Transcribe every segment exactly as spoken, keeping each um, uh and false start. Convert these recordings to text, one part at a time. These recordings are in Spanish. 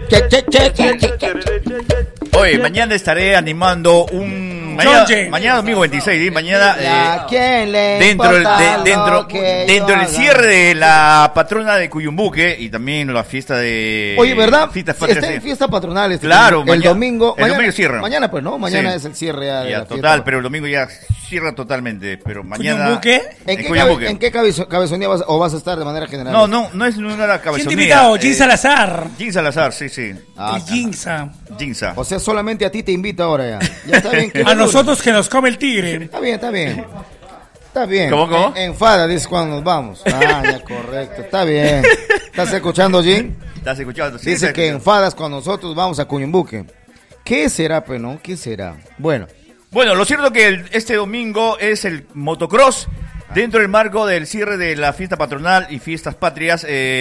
Che, che, che, che, che, che. Oye, mañana estaré animando un... Mañana, mañana domingo veintiséis, ¿sí? Mañana eh, ¿quién le dentro del de, dentro, que dentro del cierre de la patrona de Cuyumbuque y también la fiesta de... Oye, ¿verdad? Fiestas patrias, está en fiesta patronal este claro, el mañana, domingo. El mañana, domingo cierra. Mañana pues, ¿no? Mañana sí. es el cierre ya de ya, la total, fiesta. pero el domingo ya cierra totalmente, pero mañana... ¿Cuyumbuque? ¿En, en qué, Cuyumbuque. cabe, ¿En qué cabezo, cabezonía vas, o vas a estar de manera general? No, no, no es una cabezonía. ¿Quién te ha invitado? Jin eh, Salazar. Jin Salazar, sí, sí. Ah, el Jinsa. Jinsa. O sea, solamente a ti te invito ahora ya. Ya está bien. A nosotros que nos come el tigre. Está bien, está bien. Está bien. ¿Cómo, cómo? En, enfada, dice cuando nos vamos. Ah, ya, correcto. Está bien. ¿Estás escuchando, Jin? ¿Estás escuchando? Sí, dice está que escuchando. enfadas cuando nosotros vamos a Cuyumbuque. ¿Qué será, pues, no? ¿Qué será? Bueno. Bueno, lo cierto que el, este domingo es el motocross dentro del marco del cierre de la fiesta patronal y fiestas patrias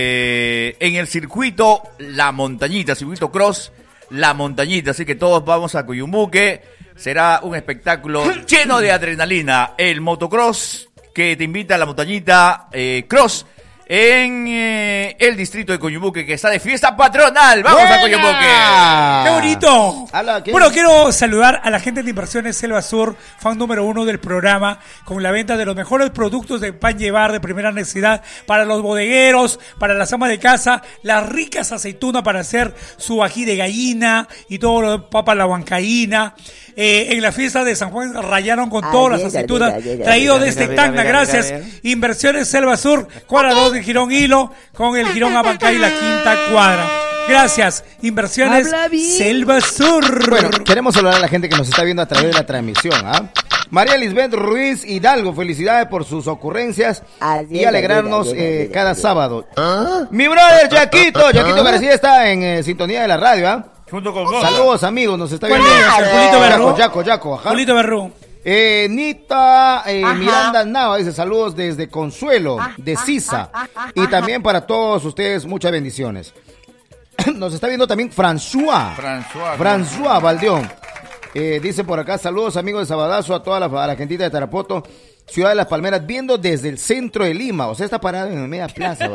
eh, en el circuito La Montañita, circuito cross La Montañita. Así que todos vamos a Cuyumbuque. Será un espectáculo lleno de adrenalina. El motocross que te invita a La Montañita eh, Cross en eh, el distrito de Cuyumbuque, que está de fiesta patronal. ¡Vamos ¡Buena! a Cuyumbuque! ¡Qué bonito! Habla, ¿qué? Bueno, quiero saludar a la gente de Inversiones Selva Sur, fan número uno del programa, con la venta de los mejores productos de pan llevar de primera necesidad para los bodegueros, para las amas de casa, las ricas aceitunas para hacer su ají de gallina y todo lo de papa la huancaína. Eh, en la fiesta de San Juan rayaron con Ah, todas las llega, aceitunas, llega, llega, traído llega, desde llega, Tacna, llega, gracias. llega, llega. Inversiones Selva Sur, cuadra dos de Girón Hilo, con el Girón Abancay y la quinta cuadra. Gracias, Inversiones Selva Sur. Bueno, queremos saludar a la gente que nos está viendo a través de la transmisión, ¿ah? María Lisbeth Ruiz Hidalgo, felicidades por sus ocurrencias y alegrarnos eh, cada sábado. ¿Ah? Mi brother Yaquito, Yaquito García está en eh, sintonía de la radio, ¿ah? Junto con vos. Saludos amigos, nos está ¿Cuál viendo. es? ¿El Julito Berrú? Yaco, Yaco, Yaco, ajá. Julito Berrú. Eh, Nita eh, Miranda Nava dice saludos desde Consuelo, de Sisa. Y también para todos ustedes, muchas bendiciones. Nos está viendo también François. François. François Valdeón. Eh, dice por acá, saludos amigos de Sabadazo a toda la, a la gentita de Tarapoto, Ciudad de las Palmeras, viendo desde el centro de Lima. O sea, está parada en media plaza.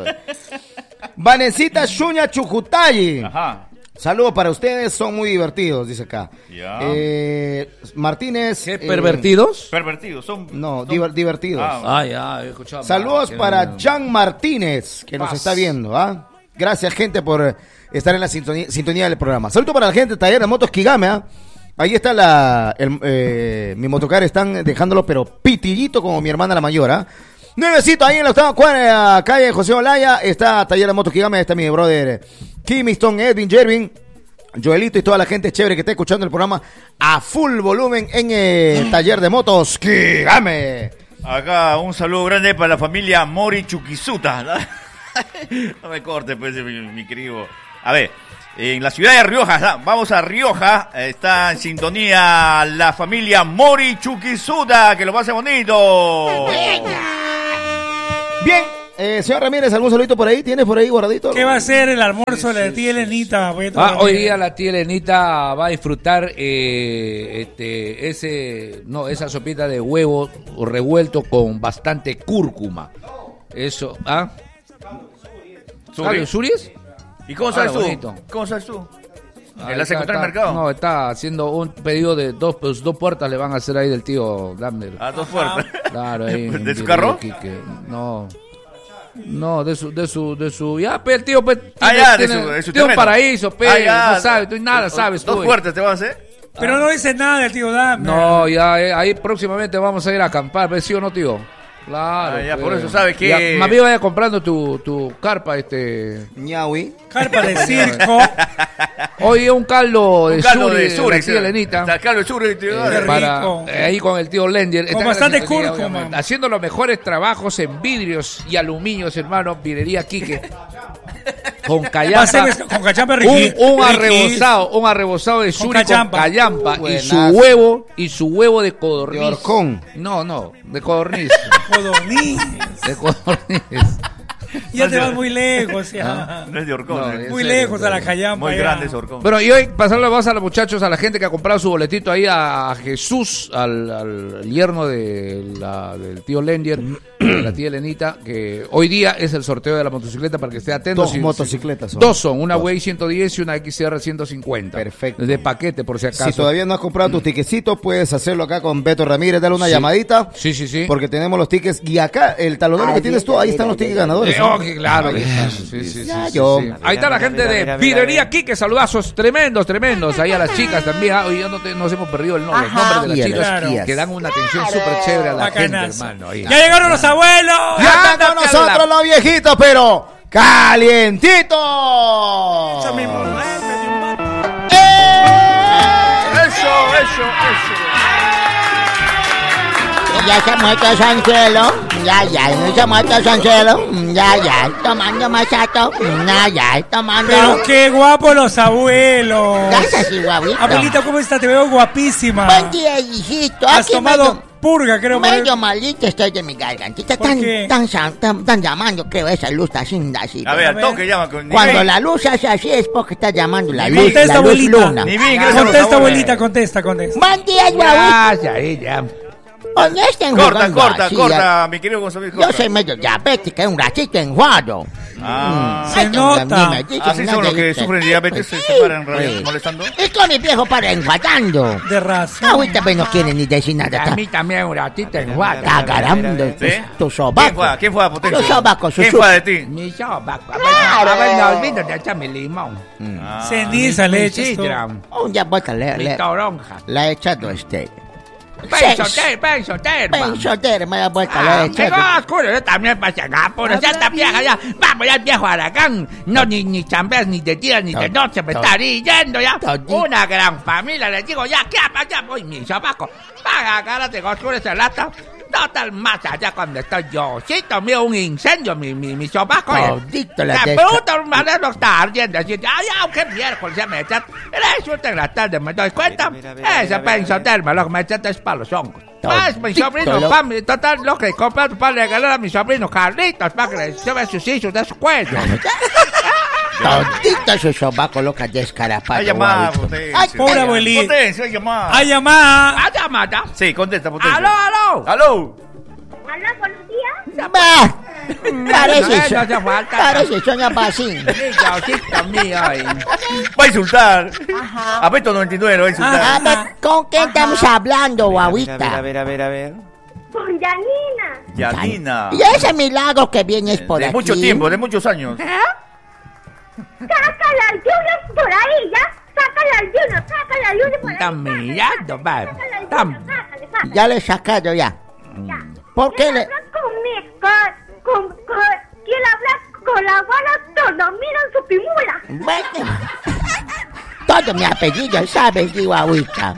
Vanesita Xuña Chucutayi. Ajá. Saludos para ustedes, son muy divertidos, dice acá. Ya. Eh, Martínez. ¿Qué, eh, pervertidos? Pervertidos, son... no, son... diver- divertidos. Ah, Ah, ya, he escuchado. Saludos Ah, para que- Jan Martínez, que nos Paz. está viendo. ¿ah? Gracias, gente, por eh, estar en la sintonía, sintonía del programa. Saludos para la gente de Taller de Motos Kigame. ¿ah? Ahí está la, el, eh, mi motocar, están dejándolo, pero pitillito como mi hermana la mayor. ¿ah? Nuevecito ahí en la octava cuadra, calle José Olaya, está Taller de Motos Kigame, está mi brother Kimiston, Edwin, Jervin, Joelito y toda la gente chévere que está escuchando el programa a full volumen en el Taller de Motos Kigame. Acá un saludo grande para la familia Mori Chuquisuta. ¿No? No me cortes, pues, mi, mi querido. A ver, en la ciudad de Rioja, ¿no? Vamos a Rioja, está en sintonía la familia Mori Chuquisuta, que lo pase bonito. Bien, eh, señor Ramírez, ¿algún saludito por ahí? ¿Tienes por ahí guardadito? ¿Qué va a ser el almuerzo de la tía Elenita? Ah, hoy día la tía Elenita va a disfrutar eh, este, ese, no, esa sopita de huevo revuelto con bastante cúrcuma. Eso, ¿ah? ¿Carlos Suries? ¿Y cómo sabes Ah, tú? bonito. ¿Cómo sabes tú? Ah, ¿En la está- encontré en el está- mercado? No, está haciendo un pedido de dos, pues, dos puertas le van a hacer ahí del tío Damner. A dos puertas. Claro, ahí. en ¿De su Virrey carro? Quique. No. No, de su, de su, de su, ya, pe, el tío, pe, Ah, tiene- ya, de tiene- su, de su tiene un terreno. paraíso, pe, Ah, ya. no sabes, tú nada Dos- sabes tú. ¿Dos eh. puertas te van a hacer? Pero no dice nada del tío Dame. No, ya, eh, ahí próximamente vamos a ir a acampar, ¿ves, sí o no, tío? Claro. Ah, ya, pe. por eso sabes que- Ya, más bien vaya comprando tu, tu carpa, este... Ñaui. Carpa de circo. Oye, un caldo de Un caldo suri, de de suri, la tía Elenita. Está caldo de suri, tío. Qué Para, rico. eh, ahí con el tío Lender. Están en la bastante sintonía, cúrcuma. obviamente. Haciendo los mejores trabajos en vidrios y aluminios, hermano. Vinería Quique. Con Va a callampa. ser con cachapa Un, riqui- un riquis. arrebozado, un arrebozado de suri con callampa. callampa. Y su Buenazo. huevo, y su huevo de codorniz. De horcón. No, no, de codorniz. Codorniz. de codorniz. Ya te vas muy lejos, ya. No es de horcón. No, eh. es- Muy en serio, lejos a la pero- callampa. Muy ya. grande ese horcón. Bueno, y hoy pasarle la voz a los muchachos, a la gente que ha comprado su boletito ahí, a Jesús, al, al yerno de la- del tío Lender, de la tía Elenita, que hoy día es el sorteo de la motocicleta para que esté atento. Dos Si- motocicletas si- son. Dos son, una Dos. Way ciento diez y una X R ciento cincuenta. Perfecto. De paquete, por si acaso. Si todavía no has comprado tus tiquecitos, puedes hacerlo acá con Beto Ramírez, dale una Sí. llamadita. Sí, sí, sí. Porque tenemos los tickets. Y acá, el talonero que tienes tú, ahí están los tickets ganadores. Eh, ¿no? oh, que claro. que- sí, sí, Ya, sí, yo- sí, sí. Ahí está la gente de Pirería Quique, saludazos tremendos, tremendos. Ahí a las chicas también. Ah, hoy ya no te- nos hemos perdido el nombre, los Ajá. nombres de Y las a chicas las tías. que dan una atención súper chévere a la gente, Bacanazo. hermano. Ahí. ¡Ya llegaron los abuelos! Ya están con Ándate a nosotros la- los viejitos, pero calientitos. Eso mismo, ¿no? Me dio un mate. ¡Eh! Eso, eso, eso. Ya se ha muerto Sanchelo, ya, ya, no se ha muerto Sanchelo, ya, ya, tomando masato, ya, ya, tomando. Pero qué guapos los abuelos. Gracias, igualito. Abuelita, ¿cómo estás? Te veo guapísima. Buen día, hijito. Has Aquí tomado medio, purga, creo. por medio el- malito estoy de mi gargantita. ¿Por Tan, qué? tan, tan, tan, tan llamando, creo, esa luz está así, así. A ver, A al ver. toque llama con ni Cuando bien. la luz hace así es porque está llamando la Ni luz, Contesta, la luz abuelita. luna. Ni bien, gracias a los Contesta, abuelos. abuelita, contesta, contesta. Buen día, guauito. Ya, ya, ya. Oye, estén Corta, jugando corta, así, corta, mi querido Gonzalo. ya. Yo soy medio diabética, un ratito enjuado. Ah, Se nota. así son los que sufren de diabetes, se se paran re- molestando. Es con mi viejo para enjuagando. De raza. Ahorita pues no quieren ni decir nada. A mí también un ratito enjuaga. Cagarando ¿Sí? tu ¿Quién sobaco. fue? ¿Quién fue a Potencia? Tu sobaco, su ¿Quién su- fue de ti? Mi sobaco. A ver, Claro. a ver, no olvides de echarme limón. Ah. Ceniza, Mi leche. esto. sidra, Un día vuelta le, mi le, toronja. la he echado a usted. Penso, Seis. ter, penso, ter, man. Pensotero, me da vuelta la Ah, he qué echado. oscuro, yo también pasé acá, pero ya está vieja, ya. Vamos, ya el viejo Aragán. No, ni, ni chambeas, ni de día, ni de Todo, noche, me todo. está yendo ya. Todito. Una gran familia, les digo, ya, ¿qué apa, ya voy, mi sobaco? Paga, agárrate, oscuro esa lata. Total, más allá cuando estoy yo. Sí, tomé un incendio, mi, mi, mi sobaco. oye. Todito la La desca- puta madre no está ardiendo. Así, ay, aunque miércoles ya me echan. Resulta en la tarde me doy cuenta. Ese pensoterma, lo que me echan es para los hongos. Pues mi Todito sobrino, lo- pa, mi- total, lo que compré para regalar a mi sobrino Carlitos, para que le sube sus hijos de su cuello. Todito su sobaco loca descarapado. Hay llamada, guauito. Potencia. Ay, pobre abuelita. Potencia, hay llamada. ¡Ay, llamada! ¡Ah, llamada! Sí, contesta, Potencia. ¡Aló, aló! ¡Aló! Hola, buenos días. Va. Parece No, eso. no hace falta. Parece Sonia Pacín. Diosito mío, ay. Va a insultar. A Beto noventa y nueve lo va a insultar. A ver, ¿con quién estamos hablando, guauita? A ver, a ver, a ver. Con Yanina. Yanina. Y ese milagro que viene es por De aquí. mucho tiempo, de muchos años. Sácala al Junior por ahí, ¿ya? Sácala al Junior, sácala al Junior por ahí. Están mirando, va. Sácala al Están- Junior, sácale, sácale. Ya le he sacado ya. Ya. ¿Por qué le...? Habla conmigo, con, con, con, quiere hablar con la abuela Tonomiro en su pimula. Bueno. Todo mi apellido, ¿sabes, guauita?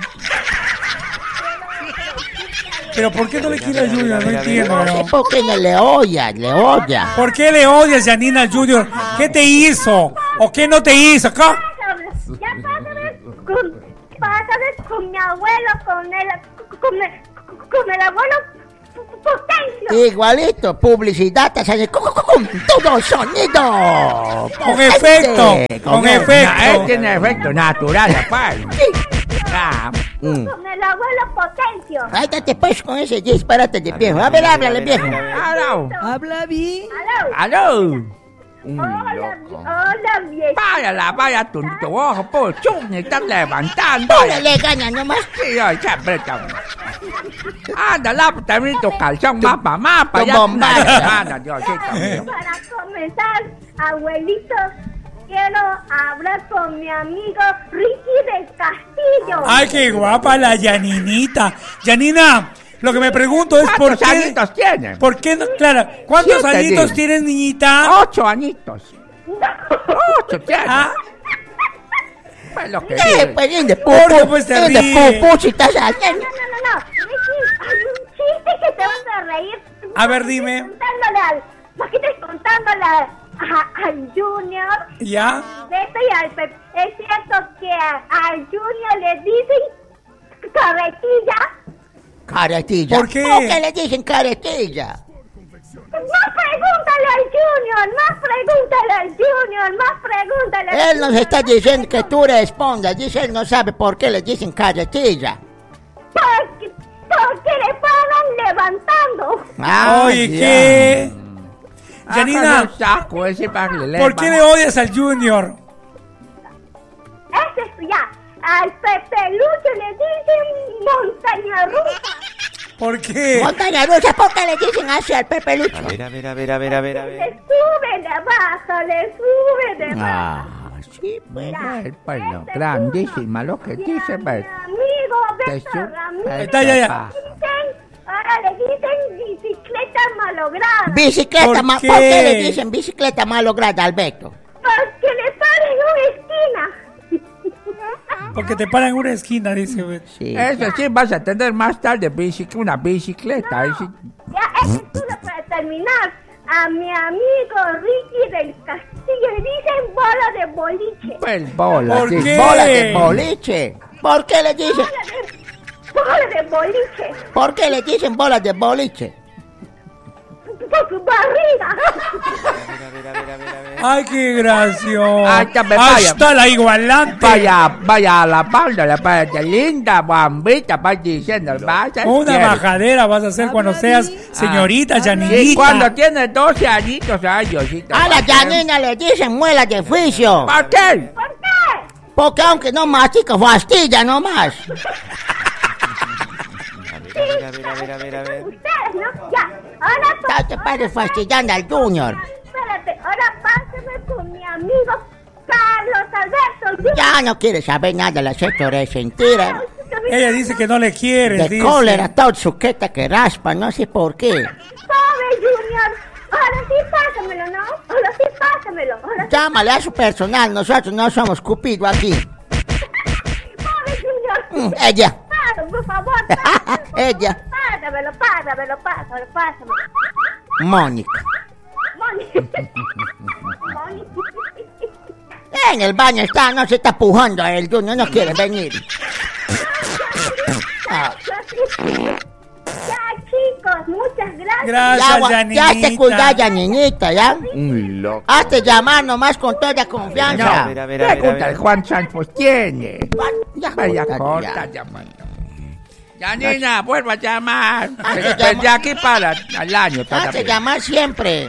Pero ¿por qué no le quiere al Junior? No entiendo. No sé ¿no? por qué no le oya, le oya. ¿Por qué le odias, Janina, al Junior? ¿Qué te hizo? ¿O qué no te hizo? ¿Cómo? Ya pásame con, pásame con mi abuelo, con el, con el, con el abuelo Potencio. Igualito, publicidad, te sale cu- cu- cu- todo sonido. Con efecto, con el- efecto. No, él tiene efecto natural, pues. Ah, Mm. Con el abuelo Potencio. Ay, date pues con ese disparate de viejo. A ver, háblale, viejo. aló. Habla bien. Aló. Aló. Hola, hola, viejito. Vaya la vaya tu, tu ojo, por chum, están levantando. Póngale ganas nomás. Sí, ay, siempre está. Anda, la también tu calzón, mapa, mapa, Tu ya. bombacha. Anda, Diosito mío. Para comenzar, abuelito, quiero hablar con mi amigo Ricky del Castillo. Ay, qué guapa la Janinita. Janina, lo que me pregunto es por ¿Cuántos qué... añitos tiene? ¿Por qué no? Clara, ¿cuántos Siete, añitos dime. tienes, niñita? Ocho añitos. Ocho tiene. Ah, Pues lo que Eh, dice. pues bien de Porque, pupu. pues, te bien de ríe. pupu, si estás No, haciendo. no, no, no. Ricky, hay un chiste que te vas a reír. A ver, dime. Contándole al, imagínate contándole al, a- al Junior. ¿ya? De esto y al Pep. Es cierto que a- al Junior le dicen carretilla. Caretilla. ¿Por qué? ¿Por qué le dicen caretilla? Más pregúntale al Junior, más pregúntale al Junior, más pregúntale. Él nos está diciendo que tú respondas. Dice él no sabe por qué le dicen caretilla. Porque, porque le pagan levantando. Ah, Oye, ya. ¿qué? Janina, Ah, saco ese para que le ¿por qué le odias al Junior? Ese es ya. Al Pepelucho le dicen montaña rusa. ¿Por qué? Montaña rusa, ¿por qué le dicen así al Pepe Lucho? A ver, a ver, a ver, a ver, a ver, a Le ver. sube de abajo, le sube de abajo. Ah, sí, pues. Mira, el palo, este grandísima uno. lo que Mi dice, mi pues. amigo Te Beto su- Ramírez. Está, ya, ya. Dicen- Ahora le dicen bicicleta malograda. Bicicleta, ¿Por ma- qué? ¿por qué le dicen bicicleta malograda al Beto? Porque le paran en una esquina. Porque te paran en una esquina, dice. güey. Sí. Eso sí vas a tener más tarde bicic- una bicicleta. ese- Ya, eso es todo para terminar. A mi amigo Ricky del Castillo le dicen bola de boliche. Pues bola, ¿Por sí. qué? Bola de boliche. ¿Por qué le dicen? Bola de, bola de boliche. ¿Por qué le dicen bolas de boliche? Por su barriga. A ver, a ver, a ver, a ver. Ay, qué gracioso. Ay, ya me vaya. Hasta la igualante. Vaya, vaya a la palda, la parte linda, bambita, va diciendo, vaya. Una majadera vas a hacer cuando seas señorita Janinita. Sí, cuando tienes doce añitos, ay, Diosito. A la Janina le dicen muelas de juicio. ¿Por qué? ¿Por qué? Porque aunque no mastica, fastilla nomás. A ver, a ver, a ver, a ver, a ver. Ustedes, ¿no? Ya. Ahora Ya te pares fastidiando al Junior. Espérate, ahora pásame con mi amigo Carlos Alberto. Ya no quiere saber nada, la acepto resentir. Ella dice que no le quiere. De dice. cólera, todo suqueta que raspa, no sé por qué. Pobre Junior. Ahora sí pásamelo, ¿no? Ahora sí pásamelo. Ahora sí. Llámale a su personal, nosotros no somos Cupido aquí. Pobre Junior. Mm, ella. Pásame, por favor. Pásamelo, por Ella. favor. Pásamelo, pásamelo, pásamelo, pásamelo. Mónica. Moni. Moni. En el baño está, no se está pujando el Junior, no quiere venir. Ah, Ya, chicos, muchas gracias. Gracias, ya, gua- Janinita. ya te cuidas, ya niñita, ¿ya? Muy loco. Hazte llamar nomás con toda A confianza. ver, a ver, a ver, a Pregunta, ver. el Juan Santos tiene. Ya, Vaya córtate, corta ya. llamando. Janina, vuelva a llamar. Ah, Desde se llama- aquí para al año. Hazte todavía. llamar siempre.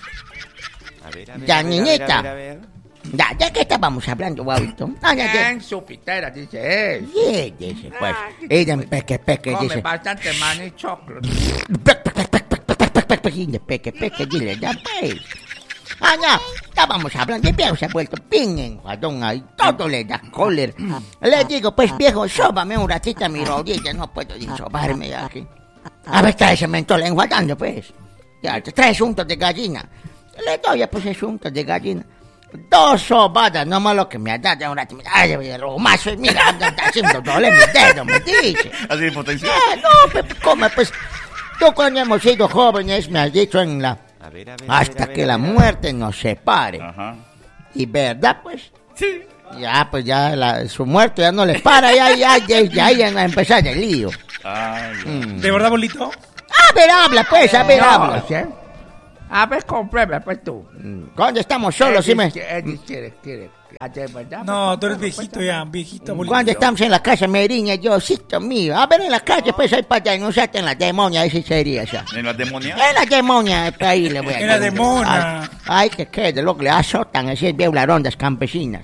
A ver, a ver, Ya, a ver, niñita. A ver, a ver, a ver. Ya, ¿de qué estábamos hablando, guavito? Ah, ya, ya. En su pitera, dice él. Sí, dice, pues. Ella en peque, peque, Come dice. bastante maní choclo. Pec, pec, pec, pec, pec, pec, pec, pec, pec, y de peque, peque, dile, ya, pues. Ah, ya, estábamos hablando, el viejo se ha vuelto bien enjuadón ahí, todo le da cólera. Le digo, pues, viejo, sóbame un ratito a mi rodilla, no puedo ni sobarme ya aquí. A ver, trae ese mentol enjuadando, pues. Ya, trae asuntos de gallina. Le doy, pues, asuntos de gallina. Dos sobadas, no más lo que me ha dado un rato. Ay, el romazo, mira, anda haciendo doler mi dedo, me dice. Así de potencia. Ah, no, pues, ¿cómo? Pues, tú cuando hemos sido jóvenes, me has dicho en la... A ver, a ver, a ver, Hasta a ver, que a la ver, a ver. muerte nos separe. Ajá. Y verdad, pues, Sí. ya, pues, ya la- su muerte ya no le para, ya, ya, ya, ya, ya no empezar el lío. Ay, Mm. ¿De verdad, Bolito? A ver, habla, pues, a ver, No, habla. ¿sí? A ver, comprueba, pues tú. Cuando estamos solos, sí me... Él dice- él dice, quiere, quiere. ¿De verdad? No, tú eres viejito ya, viejito, Bolito. Cuando estamos en la casa me riña Diosito mío. A ver, en la calle, pues, hay para denunciarte en la demonia, ese sería ya. ¿En la demonia? En la demonia, pues, ahí le voy a En la denunciar. demona. Ay, ay, que quede, lo que le azotan, así es, veo las rondas campesinas.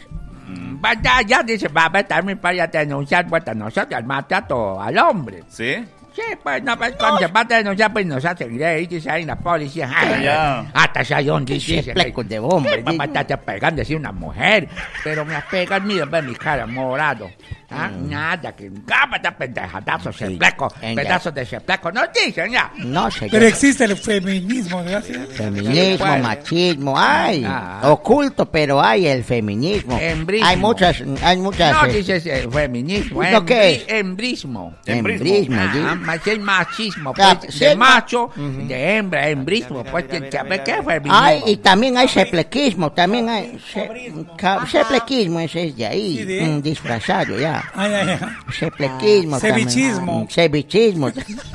Vaya, ya dice, va a ver también para denunciar pues, a nosotros el maltrato al hombre. ¿Sí? Sí, pues no, pues cuando se va a denunciar, pues nos hace y dice ahí la policía. Ay, Ya. hasta sayón, Qué dice. flecos de hombre, Papá dice. está pegando así una mujer, pero me pegan, mira, ve mi cara morado. Ah, Nada, que cámata pendejadazo, Sí. fleco, En pedazos de fleco, no dicen ya. No sé. Pero yo- existe el feminismo, ¿verdad? Sí. Feminismo, Bueno. machismo, hay. Ah. Oculto, pero hay el feminismo. Embrismo. Hay muchas, hay muchas. No eh, dices eh, feminismo, ¿No qué es? embrismo. embrismo, Ah, ¿sí? más el machismo, Ah, pues, sí, de ma- macho, de hembra, embrismo, pues tiene que ver qué es feminismo. Hay, y también hay seplequismo, también hay. se- ca- seplequismo, ese es de ahí, Sí, de- mm, disfrazado ya. Ay, ay, ay. Seplequismo también. Cevicismo. Mm, Cevicismo.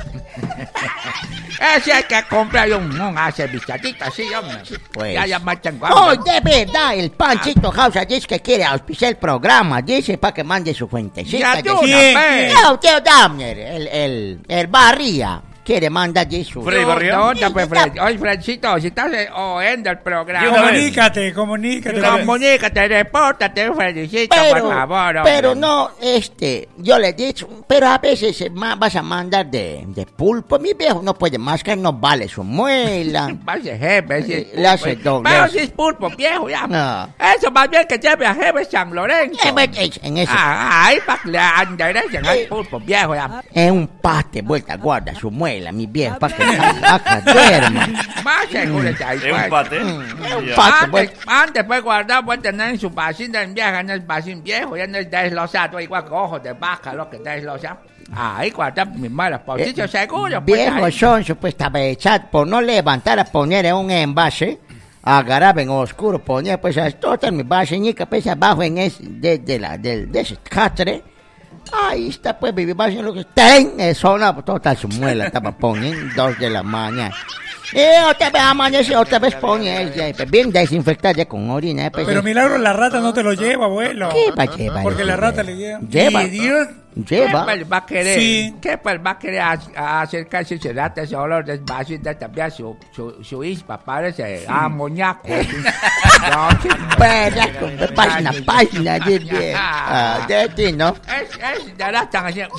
Ese hay que comprar un, un hace bichadito así, hombre. Pues. Ya, ya marchan Oh, guapos. de verdad, el Panchito Hausa dice que quiere auspiciar el programa, dice para que mande su fuentecita. Ya de- tú, ¿Quién? una vez. No, tío Damner, el, el, el Barría. quiere mandar de su... Freddy Barriga. ¿Dónde, pues, Fred? Oye, Fredcito, si estás eh, oyendo el programa... Yo también. Comunícate, comunícate. Comunícate, repórtate, Fredicito, Pero, por favor. hombre. pero no, este, yo le he dicho, pero a veces eh, ma- vas a mandar de, de pulpo. Mi viejo no puede más, que no vale su muela. Vaya jefe, si es Eh, le hace pulpo. doble. Pero si es pulpo, viejo, ya. No. Eso más bien que lleve a jefe San Lorenzo. Eh, pues, eh, en eso, Ah, ahí para que le enderecen al pulpo, viejo, ya. es un paste vuelta, guarda su muela, mi viejo, para que la vaca duerma. Más seguro está ahí, Es un pues. pate. Mm, es un Ya. paste Antes, vuelta. antes pues guardar, pues tener en su vacín de vieja, en el vacín viejo, ya no es deslosado, igual que ojos de vaca, lo que deslosado. Ahí guardar mis malas posiciones, seguro, pues. Viejo ahí. sonso, pues estaba echado por no levantar a poner en un envase, agarraba en oscuro, ponía pues a toda mi vacinica, pues abajo en ese, de, de la, de, de ese catre. Ahí está, pues, mi vaso, lo que ten, sonaba toda su muela, estaba poniendo dos de la mañana. Y otra vez amanece, otra vez pone, ya, pues, bien desinfectada ya con orina. Pues, Pero milagro, la rata no te lo lleva, abuelo. ¿Qué va a llevar? Porque la ese, rata eh? le lleva. Lleva. Idiot. Lleva. ¿Qué pues va a querer? Sí. ¿Qué pues va a querer a- a acercarse ese rata, ese olor de vacín de también su, su, su ispa, parece amoníaco. No, sí. Pero, página, página, de bien. Ah, de ti, ¿no? Es, es, de verdad están haciendo...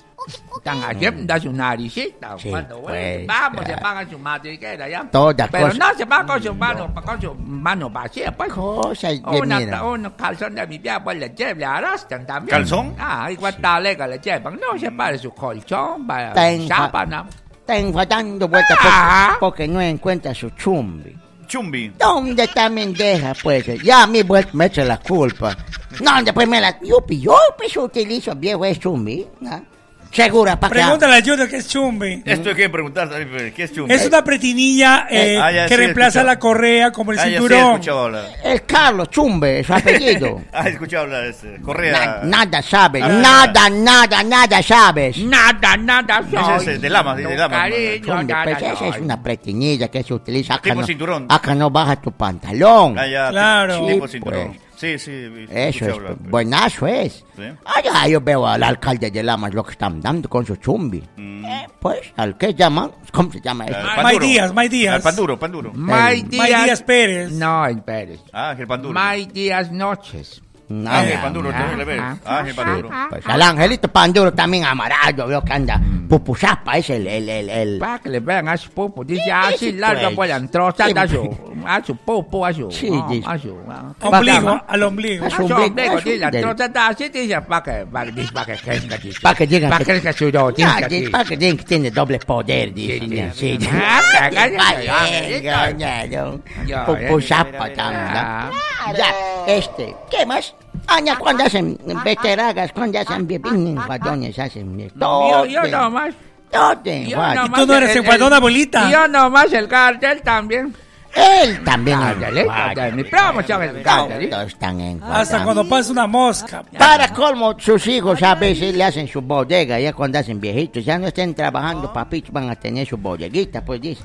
Están haciendo su naricita. Sí, Cuando pues, vuelven, vamos, se ah. pagan su madriguera, ¿ya? Toda Pero cosa. no se van con su mano, con su mano vacía, pues. Cosas de Una, mira. unos calzones de mi vieja, pues le llevan, le arrastran también. ¿Calzón? Ah, igual talega le llevan. No se para su colchón, para Tenga. sábana. Está dando vueltas porque, Ah. porque no encuentra su chumbi. Chumbi. ¿Dónde está Mendeja, pues? Ya a mí vuelta me echa la culpa. No, después me la... Yo, yo pues utilizo viejo es chumbi, ¿no? Segura, para que... Pregúntale a Junior qué es chumbi. Esto hay que preguntar, ¿sabes? ¿Qué es chumbi? Es una pretinilla eh, Ah, ya, que sí, he reemplaza escuchado. la correa como el Ah, ya sí he cinturón. escuchado hablar. El Carlos Chumbe, su apellido. Ah, he escuchado hablar de este. Na- Correa. nada sabes, Ah. nada, nada, nada sabes. Nada, nada soy. Ese es de lama, de No, lama. cariño, Chumbe, nada pues esa es soy. una pretinilla que se utiliza acá. Tipo no, cinturón. Acá no baja tu pantalón. Ah, ya, Claro. Tipo Sí, cinturón. pues. Sí, sí. he Eso escuchado es, hablar, pues. buenazo es. Sí. Ah, ya, yo veo al alcalde de Lamas lo que están dando con su chumbi. Mm. Eh, pues, al que llaman, ¿cómo se llama eso? Ah, May Panduro. Díaz, May Díaz. Ah, Panduro, Panduro. May El- May Díaz Pérez. No, el Pérez. Ah, Ángel Panduro. May Díaz Noches. Nada, Ángel Panduro, nada. tú le ves. ah, Ángel Panduro. Pues al angelito Panduro también amarado, veo que anda. Pupusapa es el, el, el, el. Para que le vean a su pupo. Dice Sí, así sí, largo, pues. puedan trozar Sí, a su, a su pupo, a su. Sí, no, dice. a su. ah. Ombligo, al ombligo. A A su su ombligo, ombligo, a su- dice, la del- trozada así, dice, para que, para que, para que crezca, dice. Pa' que digan Para que- que crezca su rodilla, Ya, dice. para que digan que tiene doble poder, dice. Sí, sí. Ah, cállate, Vaya, angelito. engañado. Ya, Pupusapa ya, también. Ah. Ya, este, ¿qué más? Aña, cuando hacen veteragas, cuando hacen bien enjuadones, hacen Yo, todo. yo nomás. Todo Yo enjuague. nomás. Tú no eres el- enjuadón, el- abuelita. Yo nomás el cartel también. Él también Ándale, enjuaga. ándale, mi promoción es el cartel. Todos están enjuagados. Hasta cuando pasa una mosca. Para colmo, sus hijos a veces le hacen su bodega, ya cuando hacen viejitos, ya no estén trabajando, papitos, van a tener su bodeguita, pues dice.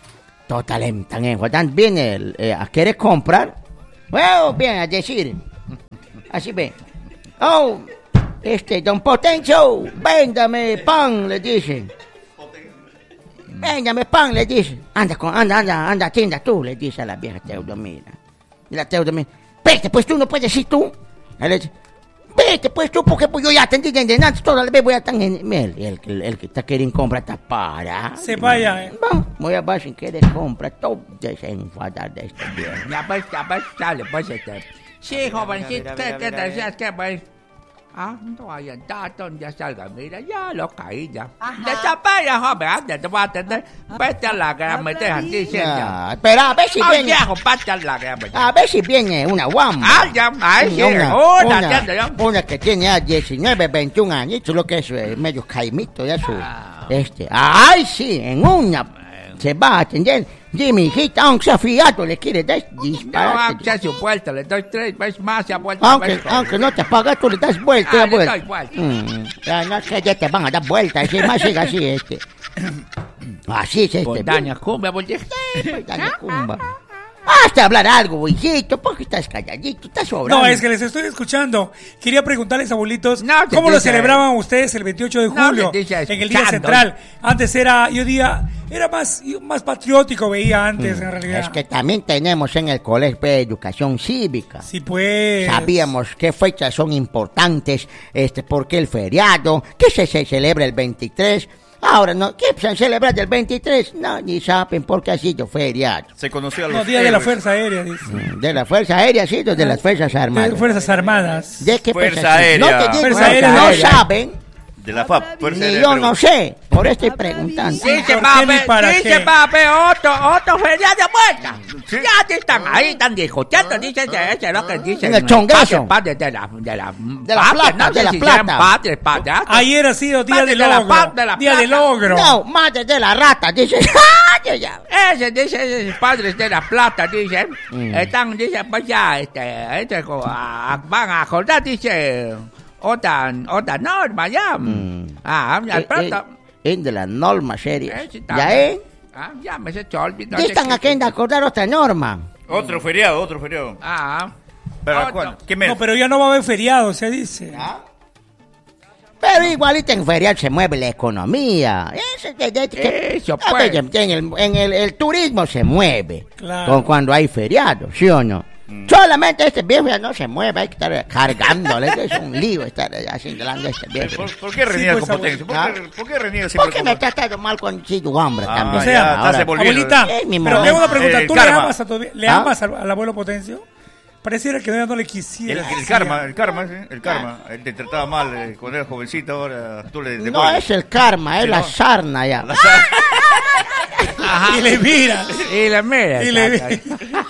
Total, están enjuagados. Viene el, eh, a querer comprar, bueno, bien, a decir, así ve. Oh, este, don Potencio, véndame pan, le dicen. Véndame pan, le dice. Anda, con, anda, anda, anda, tienda tú, le dice a la vieja Teodomira. Y la Teodomira, vete, pues tú no puedes ir tú. Él le dice, vete, pues tú, porque pues, yo ya atendí desde antes, toda la vez voy a estar en... El, el, el, el que está queriendo comprar está para. Se vaya, eh. Va, voy a ver si quiere comprar todo desenfadar de este viejo. Ya pues, ya pues, sale, pues, este. Sí, jovencito, a ver, a ¿qué, ver, a qué ver, a ver. deseas? ¿Qué, pues? Ah, no hay donde ya salga, mira, ya lo caí ya. Desapaya, joven, antes te voy a atender. Vete a la gran, me dejan diciendo. Ya, pero a ver si Ay, viene, viejo, vete a la gran, a ver si viene una guamba. Ah, ya, ahí sí, Una, una, una, atiende ya. una que tiene ya diecinueve, veintiún años, lo que es eh, medio caimito, ya su, Ah. este, ay sí, en una, se va a atender, dime hijita, aunque sea fiato, le quiere dar No, disparate. hace su vuelta, le doy tres veces más, ya vuelta. Aunque, veces. aunque no te pagas, tú le das vuelta, Ah, da le vuelta. doy vuelta. Mm, ya no es que ya te van a dar vuelta, si más siga así, este. Así es este. Espontánea cumbia, porque... Bien, pues, dale, cumba. Hazte hablar algo, hijito, porque estás calladito, estás sobrando. No, es que les estoy escuchando. Quería preguntarles, abuelitos, No, te ¿cómo lo dice- celebraban ustedes el veintiocho de No, julio? te dice en el Día escuchando. Central. Antes era, yo diría, era más, más patriótico, veía antes, en realidad. Es que también tenemos en el colegio de educación cívica. Sí, pues. Sabíamos qué fechas son importantes, este, por qué el feriado, que se, se celebra el veintitrés. Ahora, ¿no? ¿Qué se celebra el veintitrés? No, ni saben por qué ha sido feriado. Se conoció a los No, Día de la héroes. Fuerza Aérea, dice. De la Fuerza Aérea, sí, de las Fuerzas De Armadas. las Fuerzas Armadas. ¿De qué Fuerza fuerzas? Aérea. No te digo, Fuerza no, Aérea, no aérea. saben, De la F A P. Fuerza ni Aérea yo del no Perú. sé, por eso estoy preguntando. Dice ¿Por qué papi, ni para dice qué? papi, otro, otro feriado de vuelta. Sí. Ya te están ahí, están discutiendo, dicen que ese es lo que dicen. En el Congreso. Padre, padre de la, de la, De la plata, no sé de la si sean plata. padres, padres. Ayer ha sido Día Padre del de la Logro. paz, de la Día del plata. Logro. No, madre de la rata, dice. ¡Ay, ya! Ese, dice, esos padres de la plata, dicen, Mm. están, dice, pues ya, este, este, co- a- van a acordar, dice, otra, otra norma ya. Mm. Ah, al Eh, pronto. eh, Es de las normas serias. Eh, sí, está ¿Ya bien. eh? Ah, ya me se te olvidó. ¿Qué están queriendo acordar otra norma? Otro feriado, otro feriado. Ah, ¿Pero otro. cuándo? ¿Qué mes? No, pero ya no va a haber feriado, se dice. Pero igualito en ferial se mueve la economía. Eso, de- de- que- Eso, Ah, pues. En, el, en el, el turismo se mueve. Claro. Con cuando hay feriado, ¿sí o no? Solamente este viejo ya no se mueve, hay que estar cargándole. Es un lío estar haciendo este viejo. ¿Por, por qué reniega pues, con potencia? ¿Por, ¿Ah? qué, ¿Por qué reniega siempre ¿Por qué con me potencia? ha tratado mal con Chico Hambre Ah, también? O sea, ya, Ahora, estás volviendo. Abuelita, Es mi pero momento. le hago una pregunta. El ¿Tú le karma. amas, a tu, le ¿Ah? amas al, al abuelo Potencio? Pareciera que ya no le El, quisiera. el karma, el karma, ¿sí? El karma. Él te trataba mal eh, cuando eras jovencito, ahora tú le no devuelves. es el karma, es Sí, la ¿no? sarna ya. La sa- Y le mira. Y le mira. Y le exacto. mira.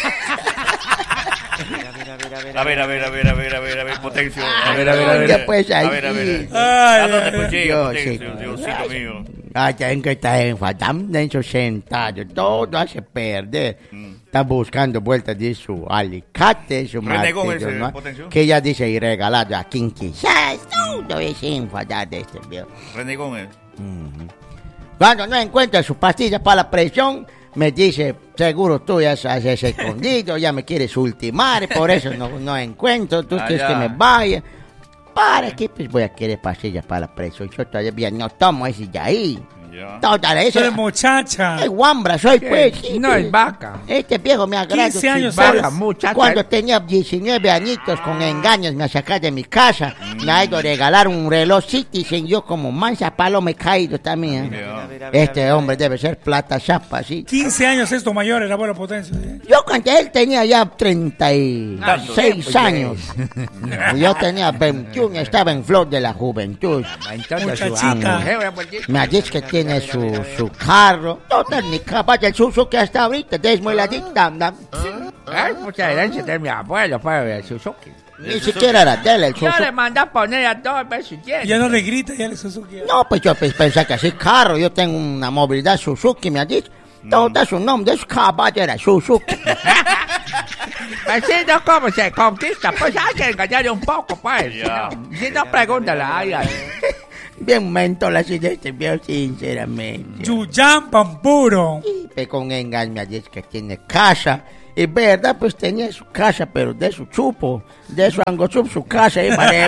A ver, a ver, a ver, a ver, a ver, a ver, Potencio. A ver, a ver, a ver. Ya, pues, A ahí ver, a ver. Ay, ¿A dónde ay, pues ay. llega, Yo, Potencio? sí. Diosito mío. Ay, tienen que estar enfadando en su sentado. Todo hace perder. Está buscando vueltas de su alicate, su Renegón martillo, ese, ¿no? Potencio. Que ella dice y regalado a quien quizás. Todo es enfadar de este viejo. Renegón es. Cuando no encuentra sus pastillas para la presión, me dice, seguro tú ya has has escondido, ya me quieres ultimar, por eso no, no encuentro, tú Ah, quieres ya. que me vaya. ¿Para qué pues voy a querer pastillas para la presión? Yo todavía no tomo ese de ahí. Ya. Toda Tú esa. eres muchacha. Ay, guambra soy, pues. sí, No, pues. es vaca. Este viejo me agrada. quince años Vaca, eres. muchacha. Cuando tenía diecinueve añitos con engaños me sacaba de mi casa. Me ha ido a regalar un reloj Citizen. Yo como mansa palo me he caído también. ¿eh? Ya. Este hombre debe ser plata chapa, sí. quince años es tu mayor, el abuelo Potencio. ¿sí? Yo cuando él tenía ya treinta y seis Tanto años. Yo tenía veintiuno, estaba en flor de la juventud. Entonces, su Muchachita. amo, eh, pues, Me ha dicho que tiene su, su carro. Total, ni capaz del Suzuki hasta ahorita. Desmueladita. ¿no? Es mucha herencia de mi abuelo, pues, el Suzuki. Ni siquiera era de él el Yo Suzuki. le mandé a poner a dos veces lleno. Ya no le grita, ya le Suzuki. No, pues yo pues, pensé que así carro. Yo tengo una movilidad Suzuki, me ha dicho. Todo su nombre es caballo era Suzuki. Así no, ¿cómo se conquista? Pues hay que engañarle un poco, pues. Ya. Si no, si no, pregúntale a alguien. Bien mental así de este viejo, sinceramente. Yuyán Pampuro. Y pe- con engaño me ha dicho que tiene casa. Y verdad, pues tenía su casa, pero de su chupo, de su angochup, su casa. Y madre,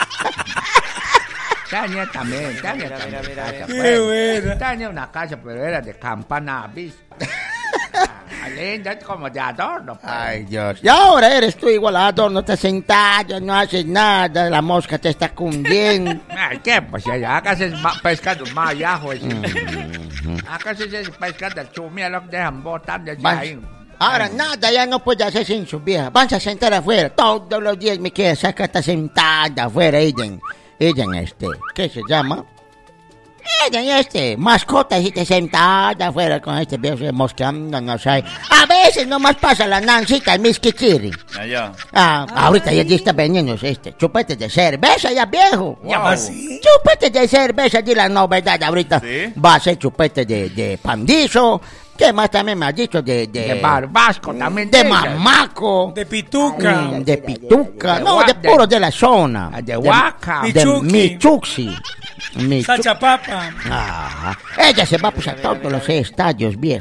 Tania también, Tania también. casa, Qué pues. buena. Tenía una casa, pero era de campana avispa. Ah, linda, es como de adorno, pues. Ay, Dios. Y ahora eres tú igual adorno, estás sentado, no haces nada, la mosca te está cundiendo. Ay, ¿qué? Pues ya, acá se es ma- pescado más ajo. Acá se es pescado el chumia, lo que dejan botando ya Vas- ahí. Ahora nada, ya no puede hacer sin su vieja. Van a sentar afuera. Todos los días me queda sacar está sentada afuera. Ella, en- ella en este, ¿qué se llama? Ella en este, mascota, y te sentada afuera con este viejo mosqueando, no sé. A veces nomás pasa la nancita, el misquichiri. Allá. Ah, ahorita ya está vendiendo este, chupete de cerveza ya viejo. ¿Ah, sí? Chupete de cerveza, di la novedad ahorita. ¿Sí? Va a ser chupete de, de pandizo. ¿Qué más también me has dicho? De, de, De barbasco también. de dice. mamaco. De Pituca. Mm, de pituca. De No, de gua- puro de la zona. Ah, de huaca. De Michuki. Michuxi. Michu- Sacha Papa. Ajá. Ella se va pues, a todos los estadios, viejo.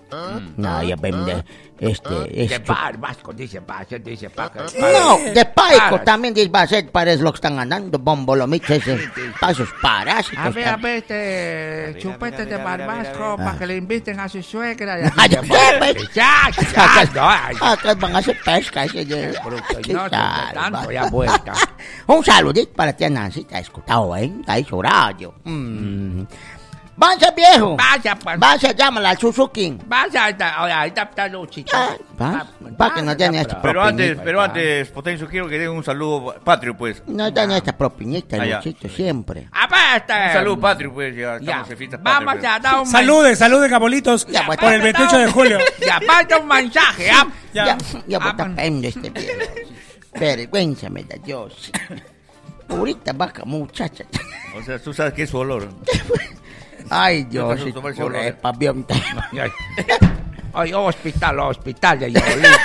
No, ya ven, de, este, De esto. bar, vasco, dice Vasco, dice Paco. No, de paico Paras. también dice, va a ser, parece lo que están andando, bombolomiches, pasos parásitos. A ver, a están. ver, este, chupetes de barbasco para que le inviten a su suegra. y a- Ay, ya, ya, Ya, ya, no, ay, Acá van a hacer pesca. Ese, ese, bruto, qué no, tal, tanto va. ya vuelta. Un saludito para ti, Nancy, te ha escuchado, ¿eh? Está ahí su radio. Mm. Vaya, viejo. Vaya, pues. Vaya, llámala al Suzuki. Vaya, ahí está, ahí está, está Luchito. Ah, va, va, que no tiene esta Pero antes, propinita. pero antes, Potencio, quiero que den un saludo patrio, pues. No tiene esta propinita, Ah, ya. Luchito, siempre. A ver, este. Un saludo patrio, pues, ya Ya, estamos en fiestas patrias, vamos pues. a dar un Saluden, saluden, abuelitos, Ya, pues, por el veintiocho de julio. Ya, falta un mensaje, ¿ah? Ya. Ya, ya Ah, bota pan- pendo este viejo. Vergüenza me da Dios. Purita vaca muchacha. O sea, tú sabes que es su olor. Ay, Yo Dios, te asusto, por Marcelo. el pavión. Ay, ay, hospital, hospital, y abuelito.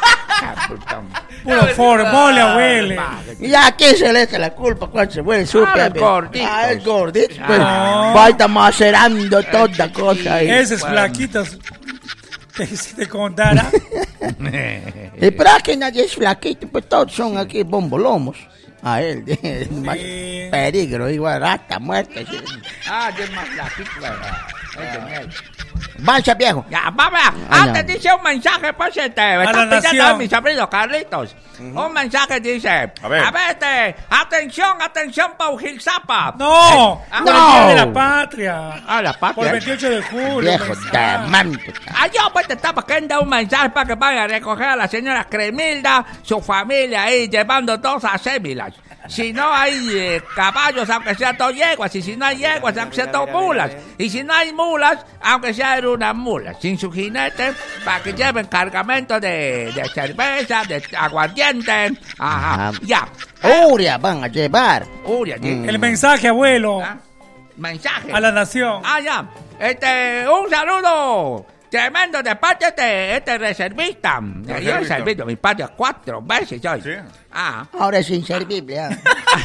Puro formole, abuelo. Ya, ¿quién se le echa la culpa cuando se vuelve supe? Ah, el gordito. Ah, el gordito. Pues, Ah. va a estar macerando toda cosa ahí. Esos flaquitos. Que si te contara. Y para que nadie es flaquito, pues todos son aquí bombolomos. A él, más Sí. peligro, igual rata, muerte. sí. Ah, de más flaquito, ¿verdad? Mancha, viejo. Ya, vamos. Ah, Antes no. dice un mensaje, pues, este, me la está pidiendo nación. a mi sobrino Carlitos. Un mensaje dice, a ver. este, atención, atención, Paujilzapa. No, Ah, por el no. día de la patria. Ah, la Por el patria. veintiocho de julio. Viejo, mensaje. de manto. Ah, yo pues te estaba queriendo un mensaje para que vaya a recoger a la señora Cremilda, su familia ahí, llevando dos acémilas. Si no hay eh, caballos, aunque sea dos yeguas, y si no hay yeguas, aunque sea dos mulas, y si no hay mulas, aunque sea una mula, sin su jinete, para que lleven cargamento de, de cerveza, de aguardiente, ajá, Ajá. ya. Uria van a llevar. Uria, di- El mensaje, abuelo, ¿ah? Mensaje. a la nación. Ah, ya. Este, un saludo tremendo de parte de este reservista. Yo he Reservista. servido a mi patria cuatro veces hoy. Sí. Ah. Ahora es inservible. ¿ah?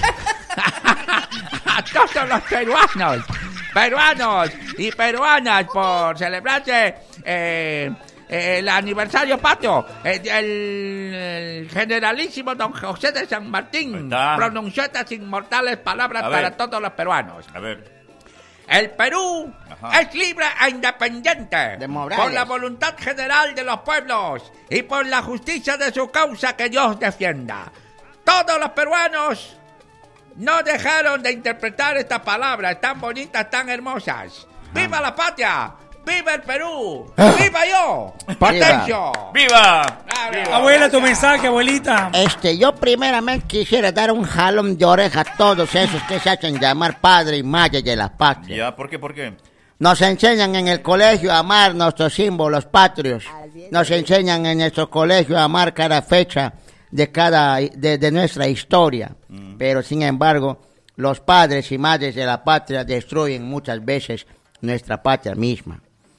A todos los peruanos, peruanos y peruanas por celebrarse eh, eh, el aniversario patrio. Eh, el, el generalísimo don José de San Martín Ahí está. pronunció estas inmortales palabras A para ver. todos los peruanos. A ver. El Perú Ajá. es libre e independiente De Morales. por la voluntad general de los pueblos y por la justicia de su causa que Dios defienda. Todos los peruanos no dejaron de interpretar estas palabras tan bonitas, tan hermosas. ¡Viva la patria! ¡Viva el Perú! ¡Viva yo! ¡Potencio! ¡Viva! ¡Viva! Abuela, tu mensaje, abuelita. Este, yo primeramente quisiera dar un jalón de oreja a todos esos que se hacen llamar padre y madre de la patria. Ya, ¿por qué? ¿Por qué? Nos enseñan en el colegio a amar nuestros símbolos patrios. Nos enseñan en nuestro colegio a amar cada fecha de cada de, de nuestra historia. Pero sin embargo, los padres y madres de la patria destruyen muchas veces nuestra patria misma.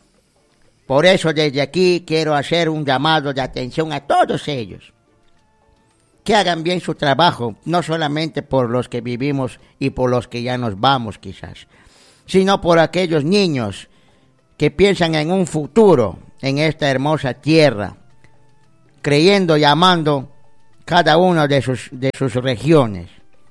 Por eso desde aquí quiero hacer un llamado de atención a todos ellos. Que hagan bien su trabajo, no solamente por los que vivimos y por los que ya nos vamos quizás, sino por aquellos niños que piensan en un futuro en esta hermosa tierra, creyendo y amando cada una de sus, de sus regiones.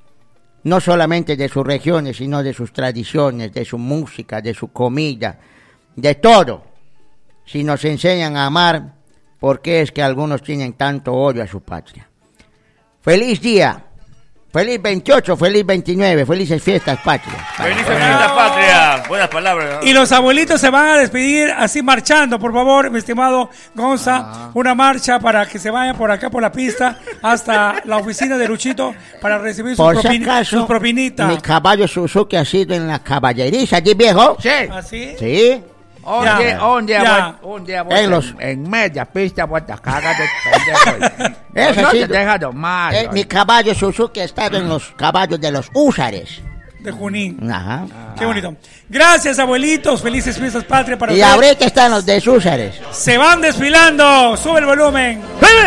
No solamente de sus regiones, sino de sus tradiciones, de su música, de su comida, de todo. Si nos enseñan a amar, ¿por qué es que algunos tienen tanto odio a su patria? Feliz día, feliz veintiocho, feliz veintinueve, felices fiestas patrias. ¡Feliz fiesta patria! Buenas palabras. Y los abuelitos se van a despedir así marchando, por favor, mi estimado Gonza. Una marcha para que se vayan por acá por la pista hasta la oficina de Luchito para recibir sus, Por si propin- acaso, sus propinitas. mi caballo Suzuki ha sido en la caballeriza, ¿sí, viejo? Sí. ¿Así? Sí. Un Ya. día, un día, Ya. voy- un día voy En en, los- en media pista, voy a cagar de pendejo. Eso No sí. te deja domar. Eh, mi caballo Suzuki ha estado en los caballos de los húsares. De Junín. Ajá. Qué bonito. Gracias, abuelitos. Felices fiestas patrias para Y ustedes. ahorita están los deshúsares. Se van desfilando. Sube el volumen.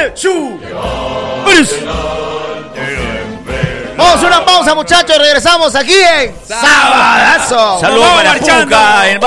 Vamos a una pausa, muchachos. Regresamos aquí en Sabadazo. Saludos Vamos para marchando. Puca, en